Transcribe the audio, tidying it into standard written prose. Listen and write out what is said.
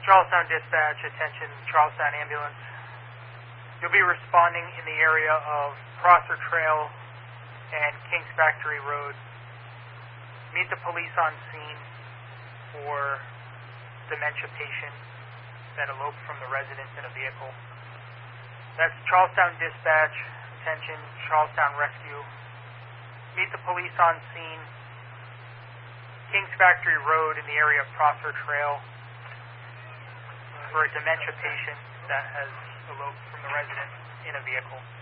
Charlestown Dispatch, attention, Charlestown Ambulance. You'll be responding in the area of Prosser Trail and Kings Factory Road. Meet the police on scene for dementia patient that eloped from the residence in a vehicle. That's Charlestown Dispatch, attention, Charlestown Rescue. Meet the police on scene, Kings Factory Road in the area of Prosser Trail for a dementia patient that has eloped from the residence in a vehicle.